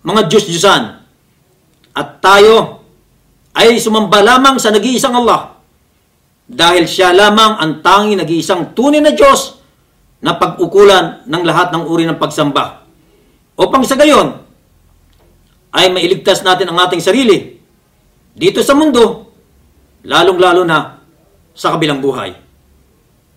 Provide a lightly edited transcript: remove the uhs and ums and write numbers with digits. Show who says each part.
Speaker 1: mga Diyos-Diyosan. At tayo ay sumamba lamang sa nag-iisang Allah. Dahil siya lamang ang tanging nag-iisang tunay na Diyos na pag-ukulan ng lahat ng uri ng pagsamba. Upang sa gayon, ay mailigtas natin ang ating sarili dito sa mundo, lalong-lalo na sa kabilang buhay.